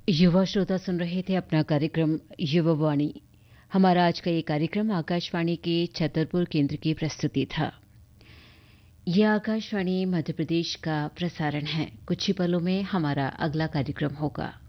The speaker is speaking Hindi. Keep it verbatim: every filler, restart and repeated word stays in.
युवा श्रोता सुन रहे थे अपना कार्यक्रम युवा वाणी। हमारा आज का ये कार्यक्रम आकाशवाणी के छतरपुर केंद्र की प्रस्तुति था। यह आकाशवाणी मध्य प्रदेश का प्रसारण है। कुछ ही पलों में हमारा अगला कार्यक्रम होगा।